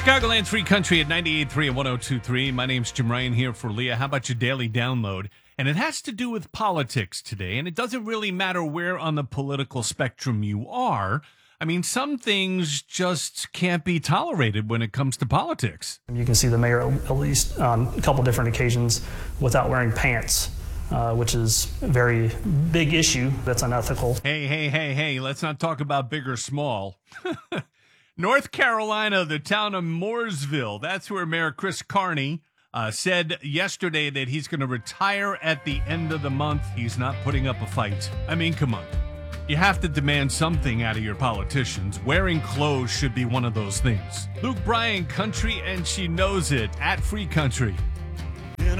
Chicagoland Free Country at 98.3 and 102.3. My name's Jim Ryan here for Leah. How about your daily download? And it has to do with politics today, and it doesn't really matter where on the political spectrum you are. I mean, some things just can't be tolerated when it comes to politics. You can see the mayor, at least on a couple different occasions, without wearing pants, which is a very big issue that's unethical. Hey, let's not talk about big or small. North Carolina, the town of Mooresville, that's where Mayor Chris Carney said yesterday that he's going to retire at the end of the month. He's not putting up a fight. I mean, come on. You have to demand something out of your politicians. Wearing clothes should be one of those things. Luke Bryan, country, and she knows it at Free Country.